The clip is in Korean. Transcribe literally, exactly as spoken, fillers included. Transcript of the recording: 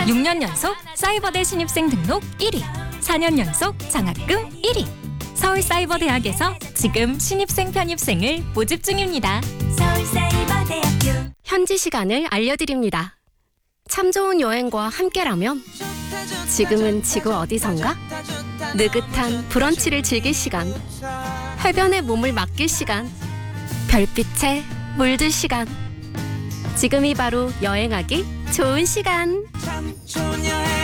육 년 연속 사이버대 신입생 등록 일 위, 사 년 연속 장학금 일 위. 서울사이버대학에서 지금 신입생 편입생을 모집 중입니다. 서울사이버대학교. 현지 시간을 알려드립니다. 참 좋은 여행과 함께라면 지금은 지구 어디선가? 느긋한 브런치를 즐길 시간, 해변에 몸을 맡길 시간, 별빛에 물들 시간. 지금이 바로 여행하기 좋은 시간. 참 좋은 여행